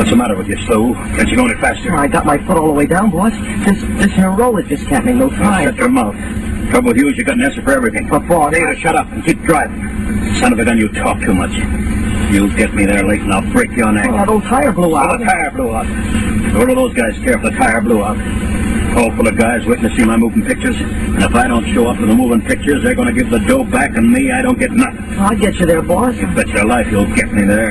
What's the matter with you, Sue? Can't you go any faster? I got my foot all the way down, boss. This here roller just can't make no time. Shut your mouth. Trouble with you is you got an answer for everything. But, boss... Stay to shut up and keep driving. Son of a gun, you talk too much. You get me there late and I'll break your neck. Oh, that old tire blew out. Oh, the tire blew out. What do those guys care if the tire blew out? Hall full of guys waiting to see my moving pictures. And if I don't show up for the moving pictures, they're going to give the dough back, and me, I don't get nothing. I'll get you there, boss. You bet your life you'll get me there.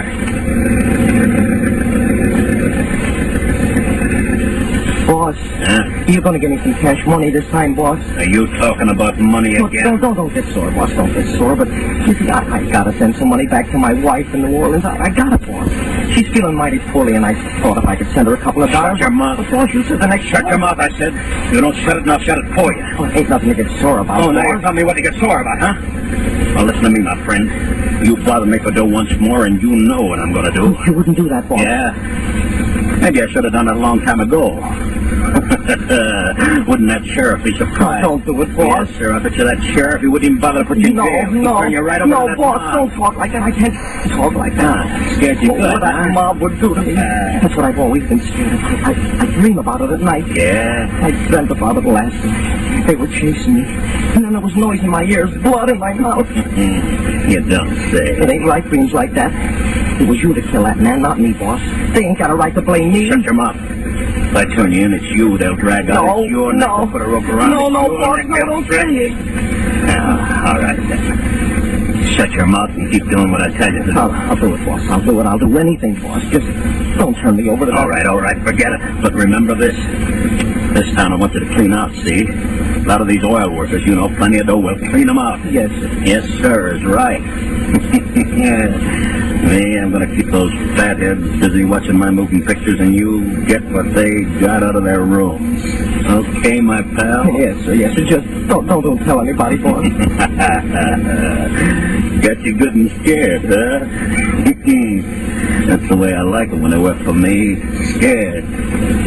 Boss, you're going to give me some cash money this time, boss. Are you talking about money Look, again? don't get sore, boss. Don't get sore. But, you see, I got to send some money back to my wife in New Orleans. I got it, boss. She's feeling mighty poorly, and I thought if I could send her a couple of dollars... Shut your mouth. But, boss, you said the next... Shut your mouth, I said. You don't shut it, and I'll shut it for you. Well, ain't nothing to get sore about, Oh, now boss. you're telling me what to get sore about, huh? Well, listen to me, my friend. You bother me for dough once more, and you know what I'm going to do. You wouldn't do that, boss. Yeah? Maybe I should have done it a long time ago. Wouldn't that sheriff be surprised? Don't do it, boss. Yes, sir. I bet you that sheriff, he wouldn't even bother to put you in jail. He'd turn you right over to that boss, mob. don't talk like that. I can't talk like that. Scared you What good, that huh? mob would do to me. That's what I've always been scared of. I dream about it at night. Yeah? I dreamt about it last night. They were chasing me. And then there was noise in my ears, blood in my mouth. You don't say. It ain't right dreams like that. It was you to kill that man, not me, boss. They ain't got a right to blame me. Shut your mouth. If I turn you in, it's you they'll drag out. No, It's your neck. no. They'll put a rope around it. No, It's your boss, neck. no, They'll don't stretch say it. Now, all right, then. Shut your mouth and keep doing what I tell you to do. I'll do it, boss. I'll do it. I'll do anything, boss. Just don't turn me over to that. All right, forget it. But remember this. This town I want you to clean out, see? A lot of these oil workers, you know, plenty of dough. We'll clean them out. Yes, sir. Yes, sir, is right. Me, I'm going to keep those fatheads busy watching my moving pictures, and you get what they got out of their rooms. Okay, my pal? Yes, sir. Yes, sir. Just don't tell anybody, boss. Got you good and scared, huh? That's the way I like it when they work for me. Scared.